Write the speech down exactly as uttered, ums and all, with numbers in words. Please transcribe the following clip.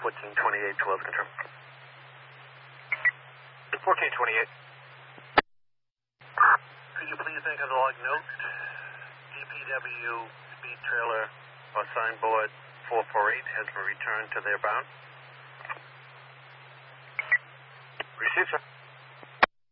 fourteen twenty-eight, twelve, confirm. fourteen twenty-eight. Could you please make a log note? D P W speed trailer or signboard four four eight has been returned to their bound. Received, sir.